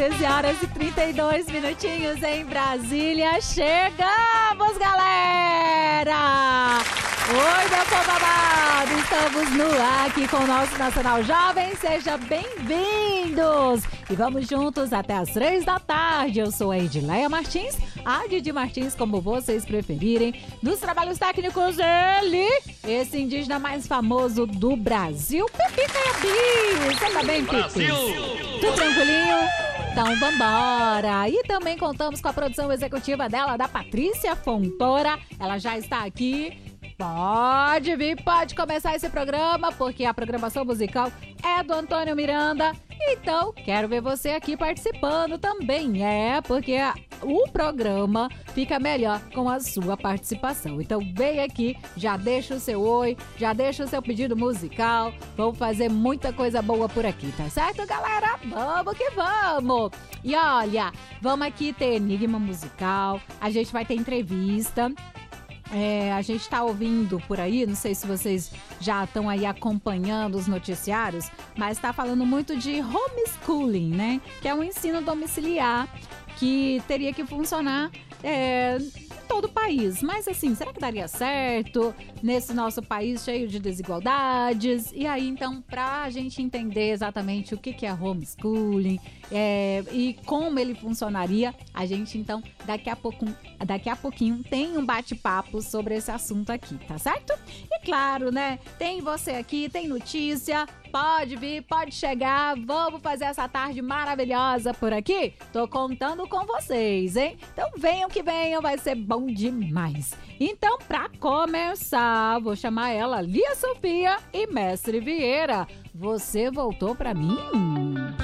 13 horas e 32 minutinhos em Brasília. Chegamos, galera! Oi, meu povo amado! Estamos no ar aqui com o nosso Nacional Jovem. Sejam bem-vindos! E vamos juntos até as 3 da tarde. Eu sou a Edileia Martins, a Didi Martins, como vocês preferirem. Dos trabalhos técnicos, ele, esse indígena mais famoso do Brasil, Pipi Caiabi. Você tá bem, Pipi? Tudo tranquilinho? Então vambora! E também contamos com a produção executiva dela, da Patrícia Fontoura. Ela já está aqui. Pode vir, pode começar esse programa, porque a programação musical é do Antônio Miranda. Então, quero ver você aqui participando também. Porque o programa fica melhor com a sua participação. Então, vem aqui, já deixa o seu oi, já deixa o seu pedido musical. Vamos fazer muita coisa boa por aqui, tá certo, galera? Vamos que vamos! E olha, vamos aqui ter enigma musical, a gente vai ter entrevista. A gente está ouvindo por aí, não sei se vocês já estão aí acompanhando os noticiários, mas está falando muito de homeschooling, né? Que é um ensino domiciliar que teria que funcionar em todo o país. Mas assim, será que daria certo nesse nosso país cheio de desigualdades? E aí, então, para a gente entender exatamente o que é homeschooling e como ele funcionaria, a gente, então, daqui a pouquinho tem um bate-papo sobre esse assunto aqui, tá certo? E claro, né, tem você aqui, tem notícia, pode vir, pode chegar, vamos fazer essa tarde maravilhosa por aqui? Tô contando com vocês, hein? Então venham que venham, vai ser bom demais. Então, pra começar, vou chamar ela, Lia Sofia e Mestre Vieira. Você voltou pra mim?